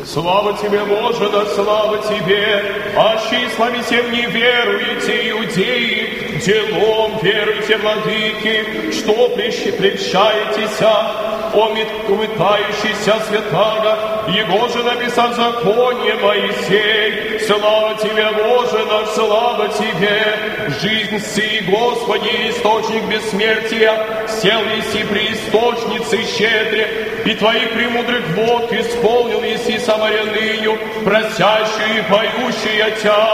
Слава Тебе, Боже, да слава Тебе! Аще и славе всем не веруете, иудеи, делом веруйте, владыки, что прельщаетеся, умытающийся святаго, Его же написал законе Моисей. Слава Тебе, Боже наш, слава Тебе! Жизнь сей, Господи, источник бессмертия, сел еси при источнице щедре, и Твоих премудрых вод исполнил еси самаряныню, просящую и поющую Тя.